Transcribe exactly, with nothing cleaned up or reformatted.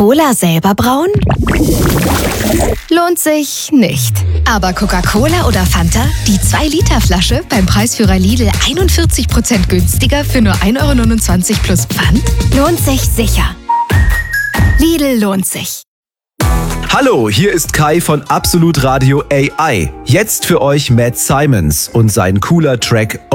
Cola selber brauen? Lohnt sich nicht. Aber Coca-Cola oder Fanta? Die zwei Liter Flasche beim Preisführer Lidl einundvierzig Prozent günstiger für nur ein Euro neunundzwanzig plus Pfand? Lohnt sich sicher. Lidl lohnt sich. Hallo, hier ist Kai von Absolut Radio A I. Jetzt für euch Matt Simons und sein cooler Track